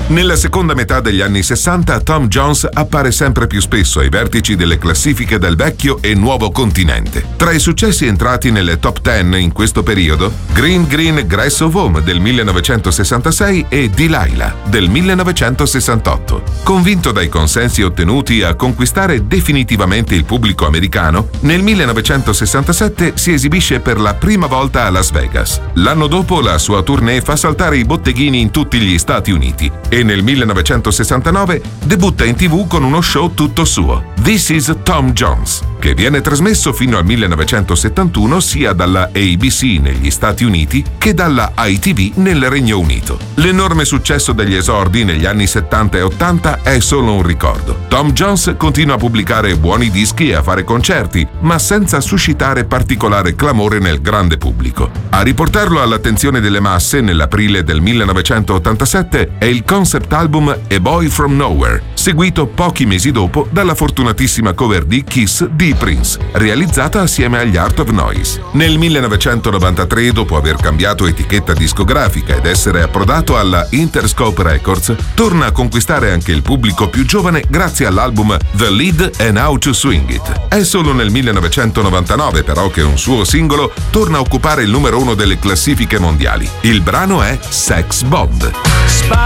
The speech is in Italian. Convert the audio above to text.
Nella seconda metà degli anni 60, Tom Jones appare sempre più spesso ai vertici delle classifiche del vecchio e nuovo continente. Tra i successi entrati nelle top 10 in questo periodo, Green Green Grass of Home del 1966 e Delilah del 1968. Convinto dai consensi ottenuti a conquistare definitivamente il pubblico americano, nel 1967 si esibisce per la prima volta a Las Vegas. L'anno dopo la sua tournée fa saltare i botteghini in tutti gli Stati Uniti e nel 1969 debutta in TV con uno show tutto suo, This is Tom Jones, che viene trasmesso fino al 1971 sia dalla ABC negli Stati Uniti che dalla ITV nel Regno Unito. L'enorme successo degli esordi negli anni 70 e 80 è solo un ricordo. Tom Jones continua a pubblicare buoni dischi e a fare concerti, ma senza suscitare particolare clamore nel grande pubblico. A riportarlo all'attenzione delle masse nell'aprile del 1987 è il concept album A Boy From Nowhere, seguito pochi mesi dopo dalla fortunatissima cover di Kiss di Prince, realizzata assieme agli Art of Noise. Nel 1993, dopo aver cambiato etichetta discografica ed essere approdato alla Interscope Records, torna a conquistare anche il pubblico più giovane grazie all'album The Lead and How to Swing It. È solo nel 1999 però che un suo singolo torna a occupare il numero 1 delle classifiche mondiali. Il brano è Sex Bomb.